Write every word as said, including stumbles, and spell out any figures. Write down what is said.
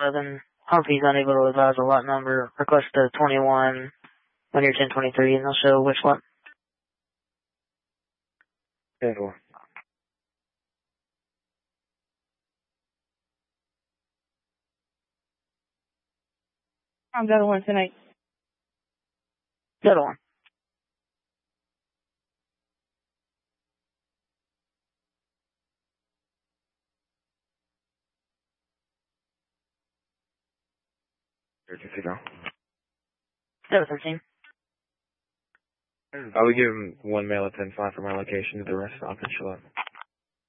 eleven. Harvey's unable to advise a lot number. Request a twenty-one, when you're ten twenty-three, and they'll show which lot. ten one. I'm Delta one tonight. Delta one. Emergency now. Delta thirteen. I would give him one mail at ten five for my location. The rest I'll control it.